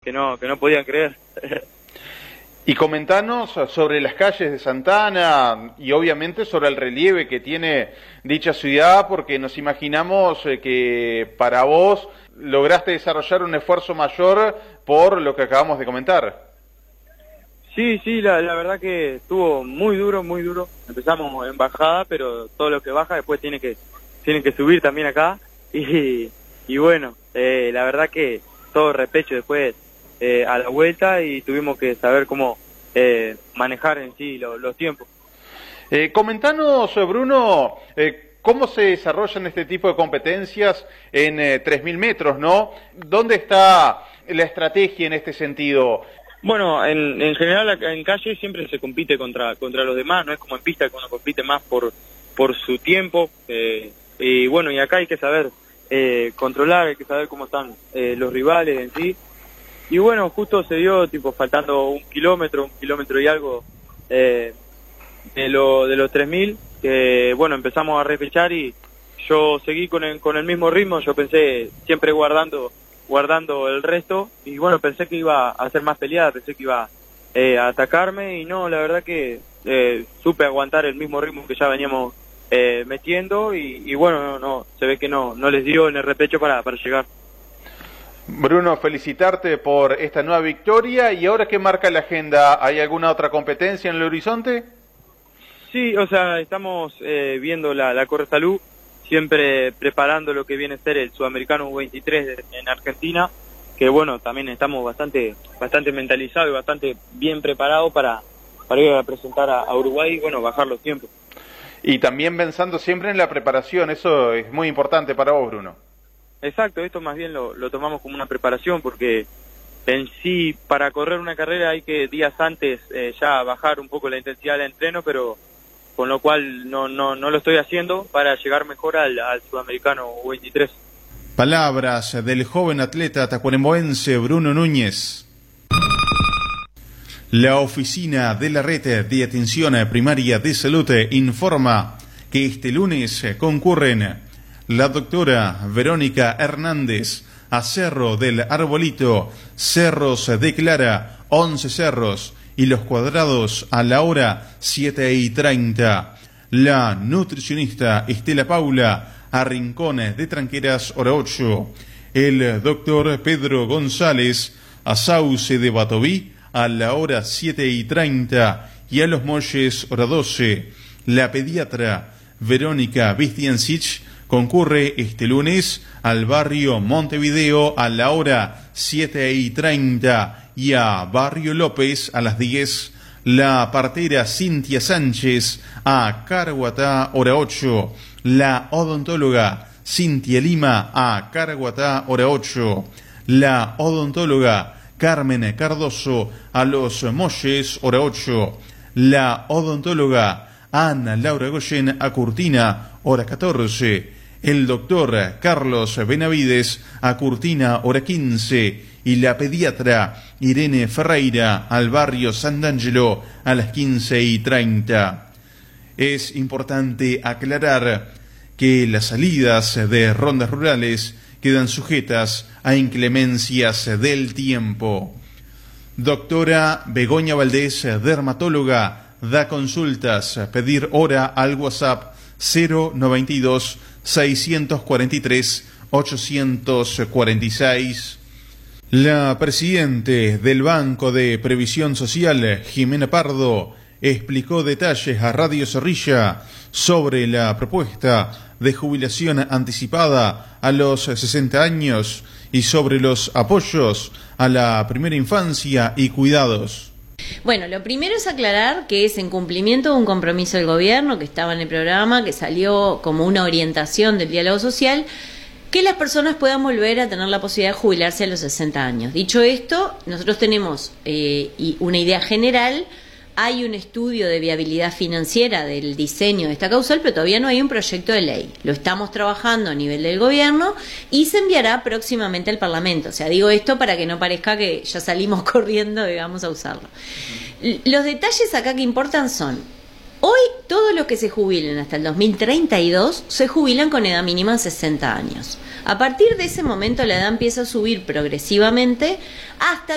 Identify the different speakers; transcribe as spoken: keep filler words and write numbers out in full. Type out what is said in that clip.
Speaker 1: que no, que no podían creer.
Speaker 2: Y comentanos sobre las calles de Santa Ana y obviamente sobre el relieve que tiene dicha ciudad, porque nos imaginamos que para vos lograste desarrollar un esfuerzo mayor por lo que acabamos de comentar.
Speaker 1: Sí, sí, la, la verdad que estuvo muy duro, muy duro. Empezamos en bajada, pero todo lo que baja después tiene que tiene que subir también acá. Y, y bueno, eh, la verdad que todo repecho después eh, a la vuelta y tuvimos que saber cómo eh, manejar en sí lo, los tiempos.
Speaker 2: Eh, comentanos, Bruno, eh, cómo se desarrollan este tipo de competencias en eh, tres mil metros, ¿no? ¿Dónde está la estrategia en este sentido?
Speaker 1: Bueno, en, en general acá en calle siempre se compite contra contra los demás, no es como en pista que uno compite más por por su tiempo, eh, y bueno, y acá hay que saber eh, controlar, hay que saber cómo están eh, los rivales en sí, y bueno, justo se dio tipo faltando un kilómetro, un kilómetro y algo eh, de, lo, de los tres mil, que bueno, empezamos a repechar y yo seguí con el, con el mismo ritmo, yo pensé siempre guardando guardando el resto, y bueno, pensé que iba a hacer más peleada, pensé que iba eh, a atacarme, y no, la verdad que eh, supe aguantar el mismo ritmo que ya veníamos eh, metiendo, y, y bueno, no, no, se ve que no, no les dio en el repecho para, para llegar.
Speaker 2: Bruno, felicitarte por esta nueva victoria, y ahora, ¿qué marca la agenda? ¿Hay alguna otra competencia en el horizonte?
Speaker 1: Sí, o sea, estamos eh, viendo la, la Corre Salud, siempre preparando lo que viene a ser el Sudamericano U veintitrés en Argentina, que bueno, también estamos bastante bastante mentalizados y bastante bien preparados para, para ir a presentar a, a Uruguay y bueno, bajar los tiempos.
Speaker 2: Y también pensando siempre en la preparación, eso es muy importante para vos, Bruno.
Speaker 1: Exacto, esto más bien lo, lo tomamos como una preparación, porque en sí, para correr una carrera hay que días antes eh, ya bajar un poco la intensidad del entreno, pero con lo cual no, no, no lo estoy haciendo para llegar mejor al, al Sudamericano U veintitrés.
Speaker 3: Palabras del joven atleta tacuarembóense Bruno Núñez. La Oficina de la Red de Atención Primaria de Salud informa que este lunes concurren la doctora Verónica Hernández a Cerro del Arbolito, Cerros de Clara, once Cerros, y Los Cuadrados a la hora siete y treinta. La nutricionista Estela Paula a Rincones de Tranqueras, hora ocho. El doctor Pedro González a Sauce de Batoví a la hora siete y treinta y a Los Molles, hora doce. La pediatra Verónica Vistiancich concurre este lunes al barrio Montevideo a la hora siete y treinta y a Barrio López a las diez. La partera Cintia Sánchez a Caraguatá, hora ocho. La odontóloga Cintia Lima a Caraguatá, hora ocho. La odontóloga Carmen Cardoso a Los Molles, hora ocho. La odontóloga Ana Laura Goyen a Curtina, hora catorce. El doctor Carlos Benavides a Curtina, hora quince. Y la pediatra Irene Ferreira al barrio San D'Angelo a las quince y treinta. Es importante aclarar que las salidas de rondas rurales quedan sujetas a inclemencias del tiempo. Doctora Begoña Valdés, dermatóloga, da consultas. Pedir hora al WhatsApp cero noventa y dos, seiscientos cuarenta y tres, ochocientos cuarenta y seis. La presidente del Banco de Previsión Social, Jimena Pardo, explicó detalles a Radio Zorrilla sobre la propuesta de jubilación anticipada a los sesenta años y sobre los apoyos a la primera infancia y cuidados.
Speaker 4: Bueno, lo primero es aclarar que es en cumplimiento de un compromiso del gobierno que estaba en el programa, que salió como una orientación del diálogo social, que las personas puedan volver a tener la posibilidad de jubilarse a los sesenta años. Dicho esto, nosotros tenemos eh, una idea general. Hay un estudio de viabilidad financiera del diseño de esta causal, pero todavía no hay un proyecto de ley. Lo estamos trabajando a nivel del gobierno y se enviará próximamente al Parlamento. O sea, digo esto para que no parezca que ya salimos corriendo y vamos a usarlo. Los detalles acá que importan son: hoy todos los que se jubilen hasta el dos mil treinta y dos se jubilan con edad mínima de sesenta años. A partir de ese momento la edad empieza a subir progresivamente hasta